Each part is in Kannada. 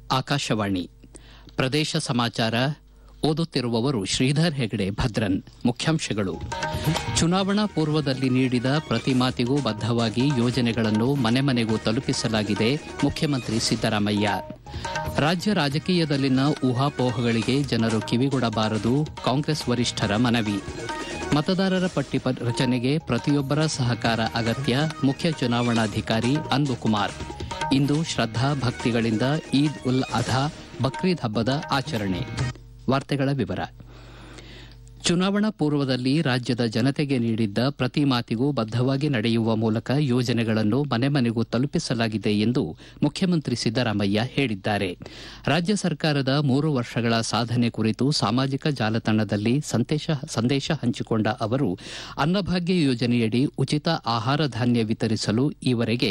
ಆಕಾಶವಾಣಿ ಪ್ರದೇಶ ಸಮಾಚಾರ ಓದುತ್ತಿರುವವರು ಶ್ರೀಧರ್ ಹೆಗಡೆ ಭದ್ರನ್. ಮುಖ್ಯಾಂಶಗಳು: ಚುನಾವಣಾ ಪೂರ್ವದಲ್ಲಿ ನೀಡಿದ ಪ್ರತಿ ಮಾತಿಗೂ ಬದ್ಧವಾಗಿ ಯೋಜನೆಗಳನ್ನು ಮನೆ ಮನೆಗೂ ತಲುಪಿಸಲಾಗಿದೆ. ಮುಖ್ಯಮಂತ್ರಿ ಸಿದ್ದರಾಮಯ್ಯ. ರಾಜ್ಯ ರಾಜಕೀಯದಲ್ಲಿನ ಊಹಾಪೋಹಗಳಿಗೆ ಜನರು ಕಿವಿಗೊಡಬಾರದು. ಕಾಂಗ್ರೆಸ್ ವರಿಷ್ಠರ ಮನವಿ. ಮತದಾರರ ಪಟ್ಟಿ ರಚನೆಗೆ ಪ್ರತಿಯೊಬ್ಬರ ಸಹಕಾರ ಅಗತ್ಯ. ಮುಖ್ಯ ಚುನಾವಣಾಧಿಕಾರಿ ಅನ್ಬುಕುಮಾರ್. ಇಂದು ಶ್ರದ್ದಾ ಭಕ್ತಿಗಳಿಂದ ಈದ್ ಉಲ್ ಅಧಾ ಬಕ್ರೀದ್ ಹಬ್ಬದ ಆಚರಣೆ. ವಾರ್ತೆಗಳ ವಿವರ. ಚುನಾವಣಾ ಪೂರ್ವದಲ್ಲಿ ರಾಜ್ಯದ ಜನತೆಗೆ ನೀಡಿದ್ದ ಪ್ರತಿ ಮಾತಿಗೂ ಬದ್ಧವಾಗಿ ನಡೆಯುವ ಮೂಲಕ ಯೋಜನೆಗಳನ್ನು ಮನೆ ಮನೆಗೂ ತಲುಪಿಸಲಾಗಿದೆ ಎಂದು ಮುಖ್ಯಮಂತ್ರಿ ಸಿದ್ದರಾಮಯ್ಯ ಹೇಳಿದ್ದಾರೆ. ರಾಜ್ಯ ಸರ್ಕಾರದ 3 ವರ್ಷಗಳ ಸಾಧನೆ ಕುರಿತು ಸಾಮಾಜಿಕ ಜಾಲತಾಣದಲ್ಲಿ ಸಂದೇಶ ಹಂಚಿಕೊಂಡ ಅವರು, ಅನ್ನಭಾಗ್ಯ ಯೋಜನೆಯಡಿ ಉಚಿತ ಆಹಾರ ಧಾನ್ಯ ವಿತರಿಸಲು ಈವರೆಗೆ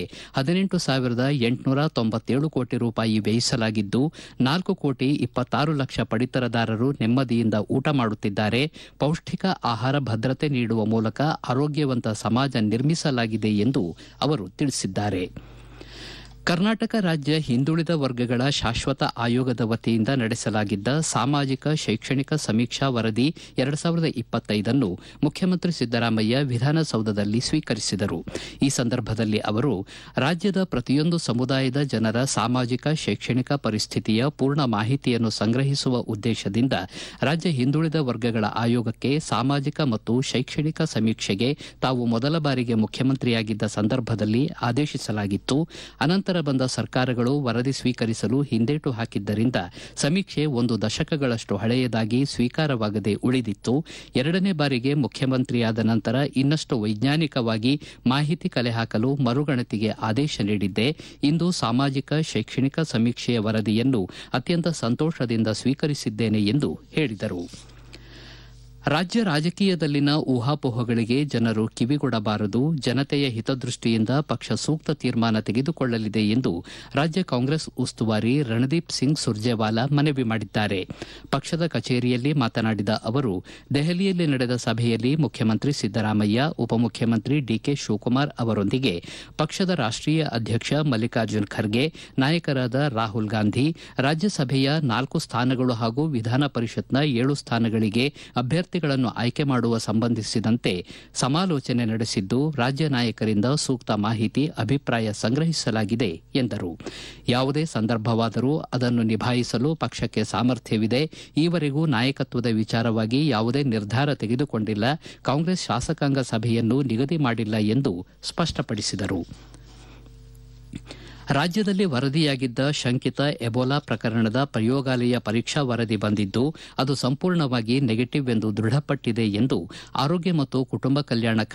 18,897 ಕೋಟಿ ರೂಪಾಯಿ ವ್ಯಯಿಸಲಾಗಿದ್ದು 4,26,00,000 ಪಡಿತರದಾರರು ನೆಮ್ಮದಿಯಿಂದ ಊಟ ಮಾಡುತ್ತಿದ್ದಾರೆ. ಪೌಷ್ಟಿಕ ಆಹಾರ ಭದ್ರತೆ ನೀಡುವ ಮೂಲಕ ಆರೋಗ್ಯವಂತ ಸಮಾಜ ನಿರ್ಮಿಸಲಾಗಿದೆ ಎಂದು ಅವರು ತಿಳಿಸಿದ್ದಾರೆ. ಕರ್ನಾಟಕ ರಾಜ್ಯ ಹಿಂದುಳಿದ ವರ್ಗಗಳ ಶಾಶ್ವತ ಆಯೋಗದ ವತಿಯಿಂದ ನಡೆಸಲಾಗಿದ್ದ ಸಾಮಾಜಿಕ ಶೈಕ್ಷಣಿಕ ಸಮೀಕ್ಷಾ ವರದಿ 2025 ಮುಖ್ಯಮಂತ್ರಿ ಸಿದ್ದರಾಮಯ್ಯ ವಿಧಾನಸೌಧದಲ್ಲಿ ಸ್ವೀಕರಿಸಿದರು. ಈ ಸಂದರ್ಭದಲ್ಲಿ ಅವರು, ರಾಜ್ಯದ ಪ್ರತಿಯೊಂದು ಸಮುದಾಯದ ಜನರ ಸಾಮಾಜಿಕ ಶೈಕ್ಷಣಿಕ ಪರಿಸ್ಥಿತಿಯ ಪೂರ್ಣ ಮಾಹಿತಿಯನ್ನು ಸಂಗ್ರಹಿಸುವ ಉದ್ದೇಶದಿಂದ ರಾಜ್ಯ ಹಿಂದುಳಿದ ವರ್ಗಗಳ ಆಯೋಗಕ್ಕೆ ಸಾಮಾಜಿಕ ಮತ್ತು ಶೈಕ್ಷಣಿಕ ಸಮೀಕ್ಷೆಗೆ ತಾವು ಮೊದಲ ಬಾರಿಗೆ ಮುಖ್ಯಮಂತ್ರಿಯಾಗಿದ್ದ ಸಂದರ್ಭದಲ್ಲಿ ಆದೇಶಿಸಲಾಗಿತ್ತು. ಅನಂತರ ಬಂದ ಸರ್ಕಾರಗಳು ವರದಿ ಸ್ವೀಕರಿಸಲು ಹಿಂದೇಟು ಹಾಕಿದ್ದರಿಂದ ಸಮೀಕ್ಷೆ 1 ದಶಕಗಳಷ್ಟು ಹಳೆಯದಾಗಿ ಸ್ವೀಕಾರವಾಗದೆ ಉಳಿದಿತ್ತು. 2ನೇ ಬಾರಿಗೆ ಮುಖ್ಯಮಂತ್ರಿಯಾದ ನಂತರ ಇನ್ನಷ್ಟು ವೈಜ್ಞಾನಿಕವಾಗಿ ಮಾಹಿತಿ ಕಲೆ ಹಾಕಲು ಮರುಗಣತಿಗೆ ಆದೇಶ ನೀಡಿದ್ದೆ. ಇಂದು ಸಾಮಾಜಿಕ ಶೈಕ್ಷಣಿಕ ಸಮೀಕ್ಷೆಯ ವರದಿಯನ್ನು ಅತ್ಯಂತ ಸಂತೋಷದಿಂದ ಸ್ವೀಕರಿಸಿದ್ದೇನೆ ಎಂದು ಹೇಳಿದರು. ರಾಜ್ಯ ರಾಜಕೀಯದಲ್ಲಿನ ಊಹಾಪೋಹಗಳಿಗೆ ಜನರು ಕಿವಿಗೊಡಬಾರದು. ಜನತೆಯ ಹಿತದೃಷ್ಟಿಯಿಂದ ಪಕ್ಷ ಸೂಕ್ತ ತೀರ್ಮಾನ ತೆಗೆದುಕೊಳ್ಳಲಿದೆ ಎಂದು ರಾಜ್ಯ ಕಾಂಗ್ರೆಸ್ ಉಸ್ತುವಾರಿ ರಣದೀಪ್ ಸಿಂಗ್ ಸುರ್ಜೇವಾಲಾ ಮನವಿ ಮಾಡಿದ್ದಾರೆ. ಪಕ್ಷದ ಕಚೇರಿಯಲ್ಲಿ ಮಾತನಾಡಿದ ಅವರು, ದೆಹಲಿಯಲ್ಲಿ ನಡೆದ ಸಭೆಯಲ್ಲಿ ಮುಖ್ಯಮಂತ್ರಿ ಸಿದ್ದರಾಮಯ್ಯ, ಉಪಮುಖ್ಯಮಂತ್ರಿ ಡಿಕೆ ಶಿವಕುಮಾರ್ ಅವರೊಂದಿಗೆ ಪಕ್ಷದ ರಾಷ್ಟೀಯ ಅಧ್ಯಕ್ಷ ಮಲ್ಲಿಕಾರ್ಜುನ್ ಖರ್ಗೆ, ನಾಯಕರಾದ ರಾಹುಲ್ ಗಾಂಧಿ, ರಾಜ್ಯಸಭೆಯ 4 ಸ್ಥಾನಗಳು ಹಾಗೂ ವಿಧಾನ ಪರಿಷತ್ನ 7 ಸ್ಥಾನಗಳಿಗೆ ಅಭ್ಯರ್ಥಿಗಳನ್ನು ಆಯ್ಕೆ ಮಾಡುವ ಸಂಬಂಧಿಸಿದಂತೆ ಸಮಾಲೋಚನೆ ನಡೆಸಿದ್ದು, ರಾಜ್ಯ ನಾಯಕರಿಂದ ಸೂಕ್ತ ಮಾಹಿತಿ, ಅಭಿಪ್ರಾಯ ಸಂಗ್ರಹಿಸಲಾಗಿದೆ ಎಂದರು. ಯಾವುದೇ ಸಂದರ್ಭವಾದರೂ ಅದನ್ನು ನಿಭಾಯಿಸಲು ಪಕ್ಷಕ್ಕೆ ಸಾಮರ್ಥ್ಯವಿದೆ. ಈವರೆಗೂ ನಾಯಕತ್ವದ ವಿಚಾರವಾಗಿ ಯಾವುದೇ ನಿರ್ಧಾರ ತೆಗೆದುಕೊಂಡಿಲ್ಲ. ಕಾಂಗ್ರೆಸ್ ಶಾಸಕಾಂಗ ಸಭೆಯನ್ನು ನಿಗದಿ ಮಾಡಿಲ್ಲ ಎಂದು ಸ್ಪಷ್ಟಪಡಿಸಿದರು. ರಾಜ್ಯದಲ್ಲಿ ವರದಿಯಾಗಿದ್ದ ಶಂಕಿತ ಎಬೋಲಾ ಪ್ರಕರಣದ ಪ್ರಯೋಗಾಲಯ ಪರೀಕ್ಷಾ ವರದಿ ಬಂದಿದ್ದು, ಅದು ಸಂಪೂರ್ಣವಾಗಿ ನೆಗೆಟಿವ್ ಎಂದು ದೃಢಪಟ್ಟಿದೆ ಎಂದು ಆರೋಗ್ಯ ಮತ್ತು ಕುಟುಂಬ ಕಲ್ಯಾಣ